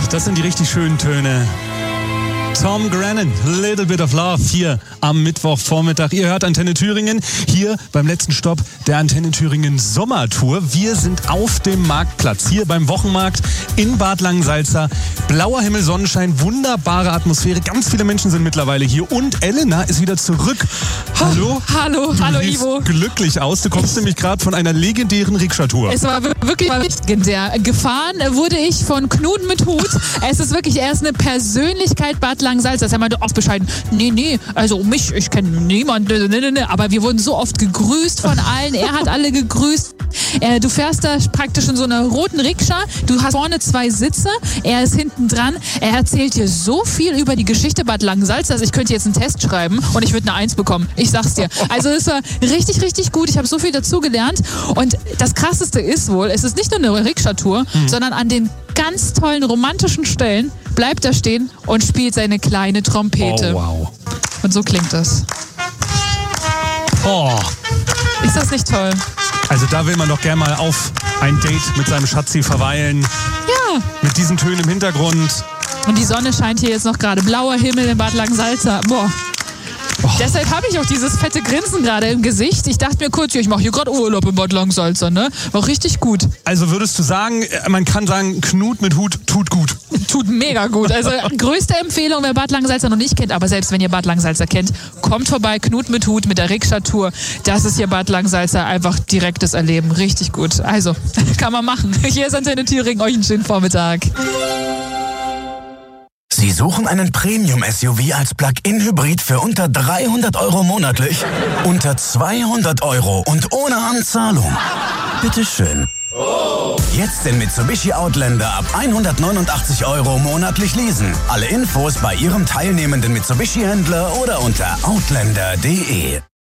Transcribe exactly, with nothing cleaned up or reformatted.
das sind die richtig schönen Töne. Tom Grennan, Little Bit of Love, hier am Mittwochvormittag. Ihr hört Antenne Thüringen, hier beim letzten Stopp der Antenne Thüringen Sommertour. Wir sind auf dem Marktplatz, hier beim Wochenmarkt in Bad Langensalza. Blauer Himmel, Sonnenschein, wunderbare Atmosphäre. Ganz viele Menschen sind mittlerweile hier und Elena ist wieder zurück. Hallo. Hallo, du hallo siehst Ivo. glücklich aus. Du kommst nämlich gerade von einer legendären Rikscha-Tour. Es war wirklich legendär. Gefahren wurde ich von Knut mit Hut. Es ist wirklich, er ist eine Persönlichkeit Bad Langensalza. Er meinte oft bescheiden, nee, nee, also mich, ich kenne niemanden, aber wir wurden so oft gegrüßt von allen. Er hat alle gegrüßt. Äh, du fährst da praktisch in so einer roten Rikscha. Du hast vorne zwei Sitze. Er ist hinten dran. Er erzählt dir so viel über die Geschichte Bad Langensalza, dass ich könnte jetzt einen Test schreiben und ich würde eine Eins bekommen. Ich sag's dir. Also es war richtig, richtig gut. Ich habe so viel dazugelernt. Und das Krasseste ist wohl, es ist nicht nur eine Rikscha-Tour, hm. sondern an den ganz tollen romantischen Stellen bleibt er stehen und spielt seine kleine Trompete. Oh, wow. Und so klingt das. Oh. Ist das nicht toll? Also da will man doch gerne mal auf ein Date mit seinem Schatzi verweilen. Ja. Mit diesen Tönen im Hintergrund. Und die Sonne scheint hier jetzt noch gerade. Blauer Himmel in Bad Langensalza. Boah. Oh. Deshalb habe ich auch dieses fette Grinsen gerade im Gesicht. Ich dachte mir kurz, ich mache hier gerade Urlaub in Bad Langensalza, ne? War richtig gut. Also würdest du sagen, man kann sagen, Knut mit Hut tut gut. Tut mega gut. Also größte Empfehlung, wer Bad Langensalza noch nicht kennt, aber selbst wenn ihr Bad Langensalza kennt, kommt vorbei, Knut mit Hut mit der Rikscha-Tour. Das ist hier Bad Langensalza, einfach direktes Erleben. Richtig gut. Also, kann man machen. Hier ist Antenne Thüringen, euch einen schönen Vormittag. Sie suchen einen Premium-S U V als Plug-in-Hybrid für unter dreihundert Euro monatlich? Unter zweihundert Euro und ohne Anzahlung? Bitteschön. Jetzt den Mitsubishi Outlander ab hundertneunundachtzig Euro monatlich leasen. Alle Infos bei Ihrem teilnehmenden Mitsubishi-Händler oder unter outlander punkt de.